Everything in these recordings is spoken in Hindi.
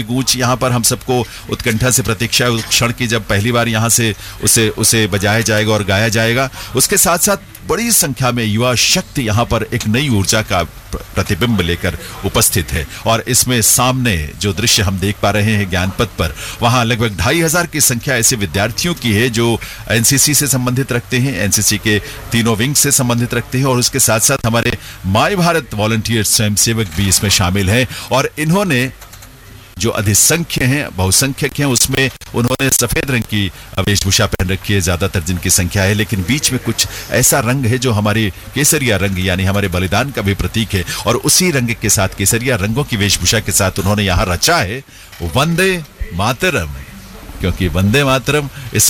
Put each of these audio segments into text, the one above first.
गूंज यहाँ पर हम सबको उत्कंठा से प्रतीक्षा है उस क्षण की जब पहली बार यहाँ से उसे बजाया जाएगा और गाया जाएगा। उसके साथ साथ बड़ी संख्या में युवा शक्ति यहाँ पर एक नई ऊर्जा का प्रतिबिंब लेकर उपस्थित है और इसमें सामने जो दृश्य हम देख पा रहे हैं ज्ञानपथ पर, वहाँ लगभग 2500 की संख्या ऐसे विद्यार्थियों की है जो एनसीसी से संबंधित रखते हैं, एनसीसी के तीनों विंग से संबंधित रखते हैं और उसके साथ साथ हमारे माय भारत वॉलंटियर स्वयंसेवक भी इसमें शामिल हैं। और इन्होंने जो अधिसंख्य हैं, बहुसंख्यक हैं, उसमें उन्होंने सफेद रंग की वेशभूषा पहन रखी है ज्यादातर जिनकी संख्या है, लेकिन बीच में कुछ ऐसा रंग है जो हमारे केसरिया रंग यानी हमारे बलिदान का भी प्रतीक है और उसी रंग के साथ केसरिया रंगों की वेशभूषा के साथ उन्होंने यहाँ रचा है वंदे मातरम, क्योंकि वंदे मातरम इस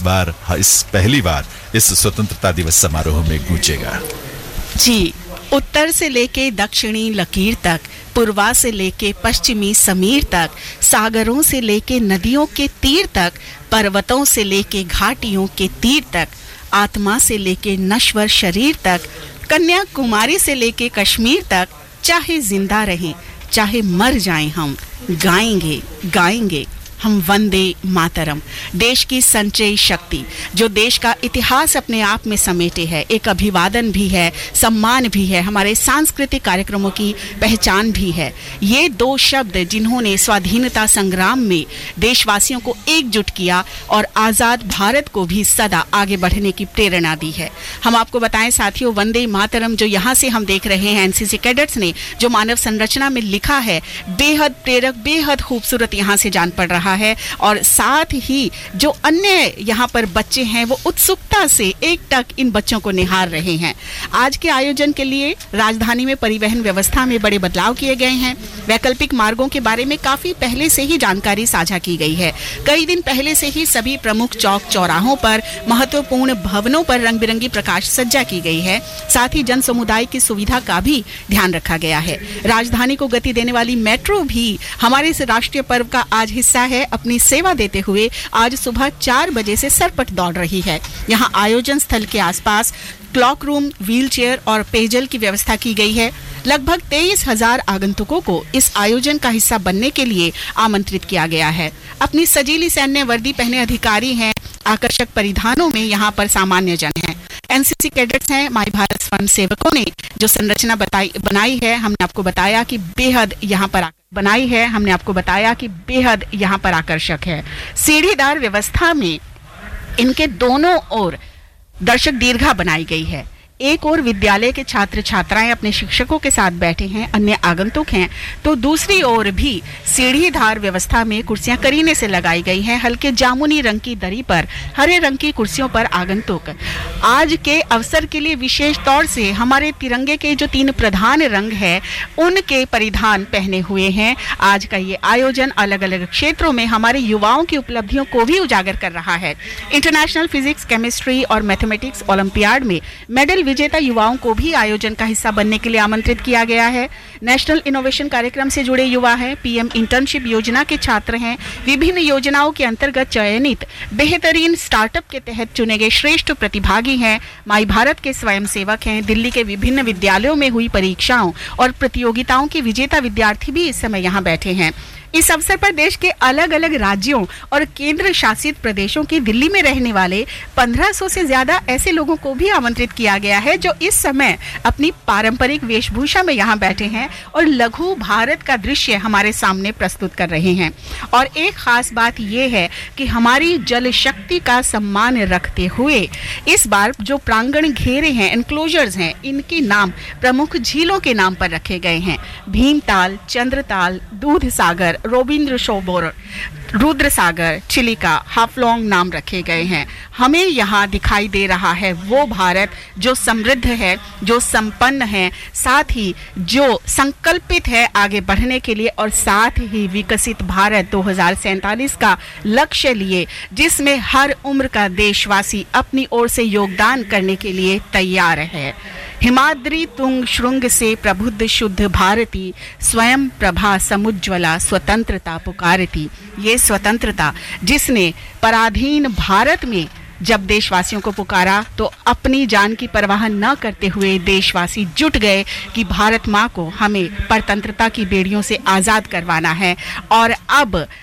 पहली बार इस स्वतंत्रता दिवस समारोह में गूंजेगा। जी, उत्तर से लेके दक्षिणी लकीर तक, पूर्वा से लेके पश्चिमी समीर तक, सागरों से लेके नदियों के तीर तक, पर्वतों से लेके घाटियों के तीर तक, आत्मा से लेके नश्वर शरीर तक, कन्याकुमारी से लेके कश्मीर तक, चाहे जिंदा रहें चाहे मर जाएं हम गाएंगे गाएंगे हम वंदे मातरम। देश की संचयी शक्ति जो देश का इतिहास अपने आप में समेटे है, एक अभिवादन भी है, सम्मान भी है, हमारे सांस्कृतिक कार्यक्रमों की पहचान भी है। ये दो शब्द जिन्होंने स्वाधीनता संग्राम में देशवासियों को एकजुट किया और आज़ाद भारत को भी सदा आगे बढ़ने की प्रेरणा दी है। हम आपको बताएं साथियों, वंदे मातरम जो यहाँ से हम देख रहे हैं एनसीसी कैडेट्स ने जो मानव संरचना में लिखा है, बेहद प्रेरक, बेहद खूबसूरत यहाँ से जान पड़ रहा है। और साथ ही जो अन्य यहाँ पर बच्चे हैं वो उत्सुकता से एकटक इन बच्चों को निहार रहे हैं। आज के आयोजन के लिए राजधानी में परिवहन व्यवस्था में बड़े बदलाव किए गए हैं। वैकल्पिक मार्गों के बारे में काफी पहले से ही जानकारी साझा की गई है। कई दिन पहले से ही सभी प्रमुख चौक चौराहों पर, महत्वपूर्ण भवनों पर रंग बिरंगी प्रकाश सज्जा की गई है। साथ ही जन समुदाय की सुविधा का भी ध्यान रखा गया है। राजधानी को गति देने वाली मेट्रो भी हमारे इस राष्ट्रीय पर्व का आज हिस्सा है। अपनी सेवा देते हुए आज सुबह 4 बजे से सरपट दौड़ रही है। यहाँ आयोजन स्थल के आसपास क्लॉक रूम, व्हीलचेयर और पेयजल की व्यवस्था की गई है। लगभग 23,000 आगंतुकों को इस आयोजन का हिस्सा बनने के लिए आमंत्रित किया गया है। अपनी सजीली सैन्य वर्दी पहने अधिकारी हैं, आकर्षक परिधानों में यहाँ पर सामान्य जन हैं। एनसीसी कैडेट्स हैं, माय भारत स्वयं सेवकों ने जो संरचना बनाई है, हमने आपको बताया कि बेहद यहाँ पर आकर्षक है। सीढ़ीदार व्यवस्था में इनके दोनों ओर दर्शक दीर्घा बनाई गई है। एक और विद्यालय के छात्र छात्राएं अपने शिक्षकों के साथ बैठे हैं, अन्य आगंतुक हैं, तो दूसरी ओर भी सीढ़ीदार व्यवस्था में कुर्सियां करीने से लगाई गई हैं। हल्के जामुनी रंग की दरी पर हरे रंग की कुर्सियों पर आगंतुक आज के अवसर के लिए विशेष तौर से हमारे तिरंगे के जो 3 प्रधान रंग है उनके परिधान पहने हुए हैं। आज का ये आयोजन अलग अलग क्षेत्रों में हमारे युवाओं की उपलब्धियों को भी उजागर कर रहा है। इंटरनेशनल फिजिक्स, केमिस्ट्री और मैथमेटिक्स ओलंपियाड में मेडल विजेता युवाओं को भी आयोजन का हिस्सा बनने के लिए आमंत्रित किया गया है। नेशनल इनोवेशन कार्यक्रम से जुड़े युवा हैं, पीएम इंटर्नशिप योजना के छात्र हैं, विभिन्न योजनाओं के अंतर्गत चयनित बेहतरीन स्टार्टअप के तहत चुने गए श्रेष्ठ प्रतिभागी हैं, माई भारत के स्वयंसेवक हैं, दिल्ली के विभिन्न विद्यालयों में हुई परीक्षाओं और प्रतियोगिताओं के विजेता विद्यार्थी भी इस समय यहाँ बैठे हैं। इस अवसर पर देश के अलग अलग राज्यों और केंद्र शासित प्रदेशों के दिल्ली में रहने वाले 1500 से ज्यादा ऐसे लोगों को भी आमंत्रित किया गया है जो इस समय अपनी पारंपरिक वेशभूषा में यहाँ बैठे हैं और लघु भारत का दृश्य हमारे सामने प्रस्तुत कर रहे हैं। और एक खास बात यह है कि हमारी जल शक्ति का सम्मान रखते हुए इस बार जो प्रांगण घेरे हैं, एनक्लोजर्स हैं, इनके नाम प्रमुख झीलों के नाम पर रखे गए हैं। भीमताल, चंद्रताल, दूधसागर, रोबिंद्र सरोवर, रुद्रसागर, चिलिका, हाफलोंग नाम रखे गए हैं। हमें यहाँ दिखाई दे रहा है वो भारत जो समृद्ध है, जो संपन्न है, साथ ही जो संकल्पित है आगे बढ़ने के लिए और साथ ही विकसित भारत 2047 का लक्ष्य लिए, जिसमें हर उम्र का देशवासी अपनी ओर से योगदान करने के लिए तैयार है। हिमाद्री तुंग श्रृंग से प्रबुद्ध शुद्ध भारती, स्वयं प्रभा समुज्ज्वला स्वतंत्रता पुकारती। ये स्वतंत्रता जिसने पराधीन भारत में जब देशवासियों को पुकारा तो अपनी जान की परवाह न करते हुए देशवासी जुट गए कि भारत माँ को हमें परतंत्रता की बेड़ियों से आज़ाद करवाना है। और अब